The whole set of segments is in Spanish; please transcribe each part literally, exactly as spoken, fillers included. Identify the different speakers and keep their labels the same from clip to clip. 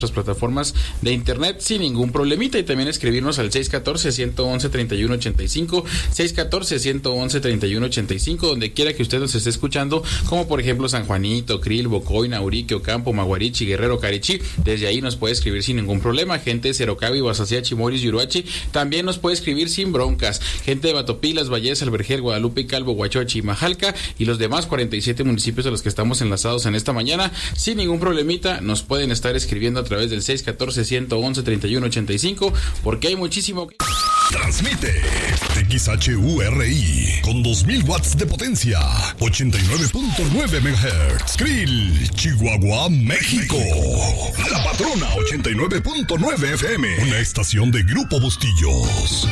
Speaker 1: plataformas de internet sin ningún problemita, y también escribirnos al seis uno cuatro, uno uno uno, tres uno ocho cinco, seis uno cuatro, uno uno uno, tres uno ocho cinco, donde quiera que usted nos esté escuchando, como por ejemplo San Juanito, Krill, Bocoy, Naurique, Ocampo, Maguarichi, Guerrero, Carichí. Desde ahí nos puede escribir sin ningún problema. Gente de Cerocavi, Guasacía, Chimoris y Uruachi también nos puede escribir sin broncas. Gente de Batopilas, Valles, Albergel, Guadalupe, Calvo, Huachoachi y Majalca y los demás cuarenta y siete municipios a los que estamos enlazados en esta mañana, sin ningún problemita nos pueden estar escribiendo a través del seis uno cuatro, uno uno uno, tres uno ocho cinco, porque hay muchísimo que...
Speaker 2: Transmite X H U R I con dos mil watts de potencia, ochenta y nueve punto nueve megahertz. Krill, Chihuahua, México. La Patrona ochenta y nueve punto nueve F M, una estación de Grupo Bustillos.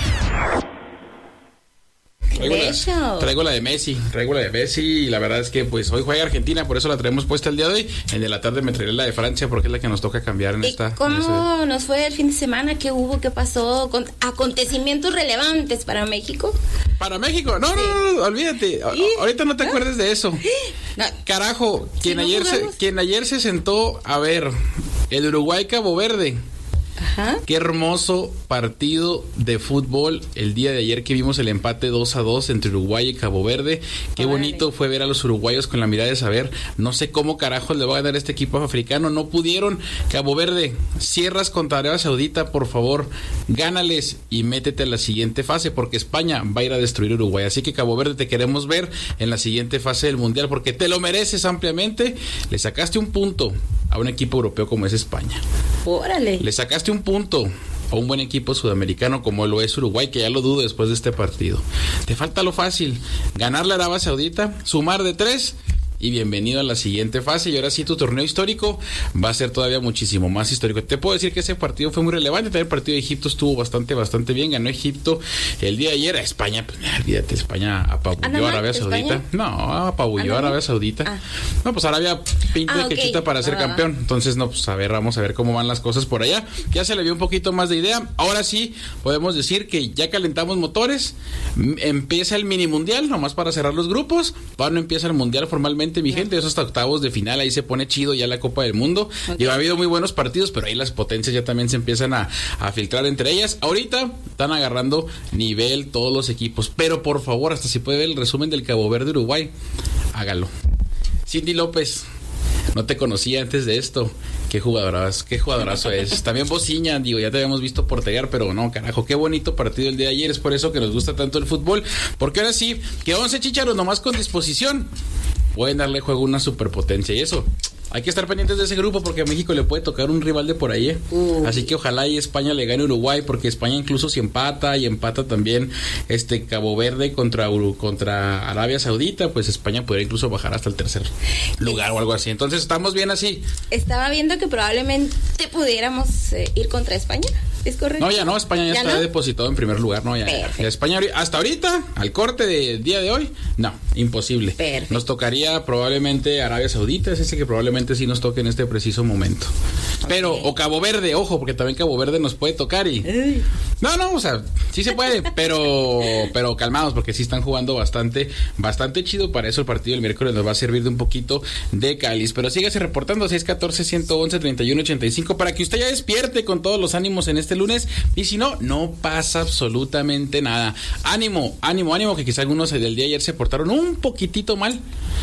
Speaker 1: Traigo la, traigo la de Messi, traigo la de Messi y la verdad es que pues hoy juega Argentina, por eso la traemos puesta el día de hoy. El de la tarde me traeré la de Francia porque es la que nos toca cambiar en
Speaker 3: ¿Y
Speaker 1: esta.
Speaker 3: ¿Cómo
Speaker 1: en esta...
Speaker 3: nos fue el fin de semana? ¿Qué hubo? ¿Qué pasó? ¿Con acontecimientos relevantes para México?
Speaker 1: ¿Para México? No, sí. no, no, olvídate. ¿Y? Ahorita no te ¿Ah? acuerdes de eso. No. Carajo, quien, ¿Sí ayer se, quien ayer se sentó a ver el Uruguay-Cabo Verde. Ajá. Qué hermoso partido de fútbol el día de ayer que vimos el empate dos a dos entre Uruguay y Cabo Verde. Qué Órale. bonito fue ver a los uruguayos con la mirada de saber, no sé cómo carajos le va a ganar este equipo africano, no pudieron. Cabo Verde, cierras contra Arabia Saudita, por favor, gánales y métete a la siguiente fase, porque España va a ir a destruir Uruguay. Así que Cabo Verde, te queremos ver en la siguiente fase del Mundial, porque te lo mereces ampliamente. Le sacaste un punto a un equipo europeo como es España.
Speaker 3: Órale.
Speaker 1: Le sacaste un punto a un buen equipo sudamericano como lo es Uruguay, que ya lo dudo después de este partido. Te falta lo fácil, ganar la Arabia Saudita, sumar de tres y bienvenido a la siguiente fase. Y ahora sí, tu torneo histórico va a ser todavía muchísimo más histórico. Te puedo decir que ese partido fue muy relevante. También el partido de Egipto estuvo bastante, bastante bien. Ganó Egipto el día de ayer. A España, pues olvídate, España apabulló a Arabia Saudita. ¿España? No, apabulló a Arabia Saudita. Ah. No, pues Arabia pinta ah, okay. que quita para ser ah. campeón. Entonces, no, pues a ver, vamos a ver cómo van las cosas por allá. Ya se le vio un poquito más de idea. Ahora sí, podemos decir que ya calentamos motores. Empieza el mini mundial, nomás para cerrar los grupos. Todavía no empieza el mundial formalmente, mi gente, esos hasta octavos de final, ahí se pone chido ya la Copa del Mundo. Okay. Y ha habido muy buenos partidos, pero ahí las potencias ya también se empiezan a, a filtrar entre ellas. Ahorita están agarrando nivel todos los equipos, pero por favor, hasta si puede ver el resumen del Cabo Verde Uruguay, hágalo. Cindy López, no te conocía antes de esto. Qué jugadorazo, qué jugadorazo es. También Bociña, digo, ya te habíamos visto portear, pero no, carajo, qué bonito partido el día de ayer. Es por eso que nos gusta tanto el fútbol, porque ahora sí, que once chícharos nomás con disposición pueden darle juego a una superpotencia, y eso hay que estar pendientes de ese grupo, porque a México le puede tocar un rival de por ahí, ¿eh? uh. Así que ojalá y España le gane a Uruguay, porque España incluso si empata y empata también este Cabo Verde contra Uru, contra Arabia Saudita, pues España podría incluso bajar hasta el tercer lugar o algo así. Entonces estamos bien así. Estaba viendo que probablemente pudiéramos eh, ir contra España. ¿Es correcto? No, ya no, España ya, ¿Ya está no? depositado en primer lugar, no, ya, ya. España hasta ahorita, al corte del día de hoy, no, imposible. Perfecto. Nos tocaría probablemente Arabia Saudita, es ese que probablemente sí nos toque en este preciso momento. Okay. Pero, o Cabo Verde, ojo, porque también Cabo Verde nos puede tocar y... Uy. No, no, o sea, sí se puede, pero pero calmados, porque sí están jugando bastante, bastante chido. Para eso el partido del miércoles nos va a servir de un poquito de cáliz. Pero sígase reportando seis uno cuatro, uno uno uno, tres uno ocho cinco para que usted ya despierte con todos los ánimos en este lunes. Y si no, no pasa absolutamente nada. Ánimo, ánimo, ánimo, que quizá algunos del día de ayer se portaron un poquitito mal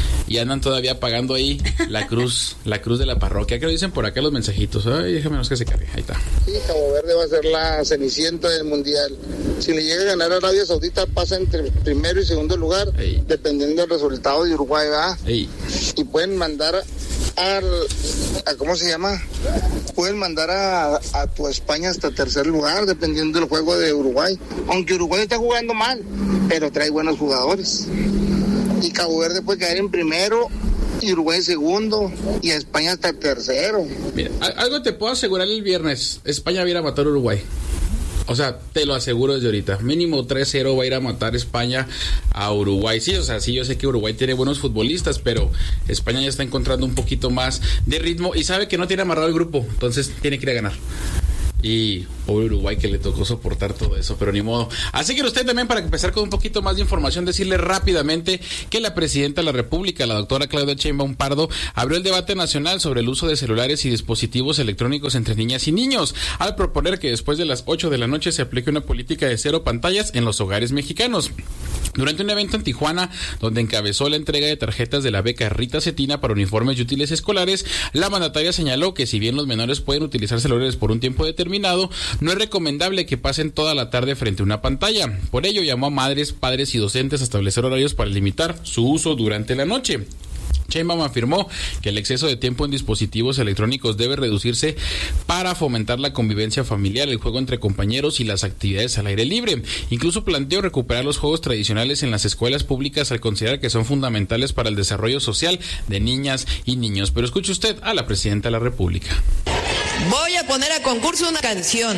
Speaker 1: y andan todavía pagando ahí la cruz, la cruz de la parroquia. ¿Qué lo dicen por acá los mensajitos? Ay, déjame menos que se cargue, ahí está.
Speaker 4: Sí, Cabo Verde va a ser la cenicienta del mundial. Si le llega a ganar a Arabia Saudita, pasa entre primero y segundo lugar, Ey. dependiendo del resultado de Uruguay, ¿verdad? Ey. Y pueden mandar al, a, ¿cómo se llama? Pueden mandar a, a tu España hasta tercer lugar, dependiendo del juego de Uruguay. Aunque Uruguay está jugando mal, pero trae buenos jugadores. Y Cabo Verde puede caer en primero, y Uruguay en segundo, y España hasta tercero.
Speaker 1: Mira, algo te puedo asegurar el viernes: España va a ir a matar a Uruguay. O sea, te lo aseguro desde ahorita. Mínimo tres cero va a ir a matar España a Uruguay. Sí, o sea, sí, yo sé que Uruguay tiene buenos futbolistas, pero España ya está encontrando un poquito más de ritmo y sabe que no tiene amarrado el grupo, entonces tiene que ir a ganar. Y pobre Uruguay que le tocó soportar todo eso, pero ni modo. Así que usted también, para empezar con un poquito más de información, decirle rápidamente que la presidenta de la República, la doctora Claudia Sheinbaum Pardo, abrió el debate nacional sobre el uso de celulares y dispositivos electrónicos entre niñas y niños, al proponer que después de las ocho de la noche se aplique una política de cero pantallas en los hogares mexicanos. Durante un evento en Tijuana, donde encabezó la entrega de tarjetas de la beca Rita Cetina para uniformes y útiles escolares, la mandataria señaló que si bien los menores pueden utilizar celulares por un tiempo determinado, no es recomendable que pasen toda la tarde frente a una pantalla. Por ello, llamó a madres, padres y docentes a establecer horarios para limitar su uso durante la noche. Sheinbaum afirmó que el exceso de tiempo en dispositivos electrónicos debe reducirse para fomentar la convivencia familiar, el juego entre compañeros y las actividades al aire libre. Incluso planteó recuperar los juegos tradicionales en las escuelas públicas al considerar que son fundamentales para el desarrollo social de niñas y niños. Pero escuche usted a la presidenta de la República.
Speaker 5: Voy a poner a concurso una canción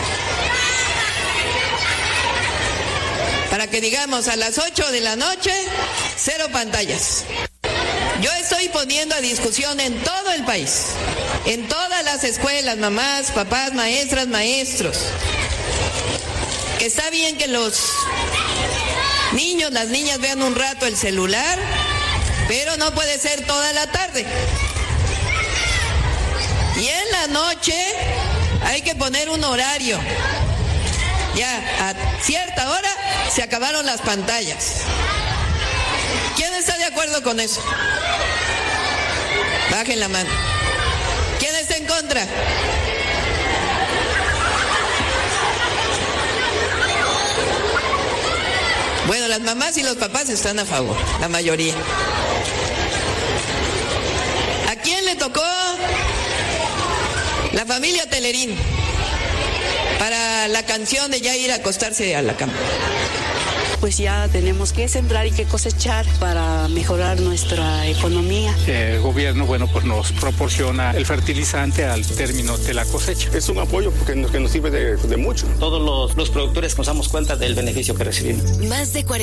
Speaker 5: para que digamos a las ocho de la noche, cero pantallas. Yo estoy poniendo a discusión en todo el país, en todas las escuelas, mamás, papás, maestras, maestros, que está bien que los niños, las niñas vean un rato el celular, pero no puede ser toda la tarde. Y en la noche hay que poner un horario. Ya a cierta hora se acabaron las pantallas. ¿Quién está de acuerdo con eso? Bajen la mano. ¿Quién está en contra? Bueno, las mamás y los papás están a favor, la mayoría. ¿A quién le tocó la familia Telerín para la canción de ya ir a acostarse a la cama?
Speaker 6: Pues ya tenemos que sembrar y que cosechar para mejorar nuestra economía.
Speaker 7: El gobierno, bueno, pues nos proporciona el fertilizante al término de la cosecha.
Speaker 8: Es un apoyo porque nos, que nos sirve de, de mucho.
Speaker 9: Todos los, los productores nos damos cuenta del beneficio que recibimos.
Speaker 10: Más de